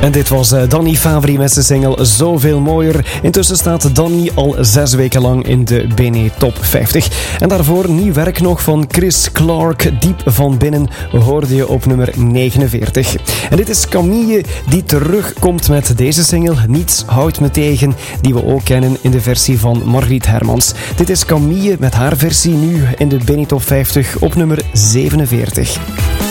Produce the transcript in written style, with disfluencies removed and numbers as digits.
En dit was Danny Fabry met zijn single Zoveel Mooier. Intussen staat Danny al 6 weken lang in de BNE Top 50. En daarvoor nieuw werk nog van Chris Clark, Diep van Binnen, hoorde je op nummer 49. En dit is Camille die terugkomt met deze single Niets houdt me tegen, die we ook kennen in de versie van Margriet Hermans. Dit is Camille met haar versie nu in de BNE Top 50 op nummer 47.